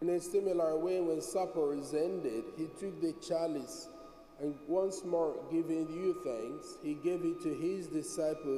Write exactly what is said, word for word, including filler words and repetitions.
In a similar way, when supper is ended, he took the chalice, and once more giving you thanks, he gave it to his disciples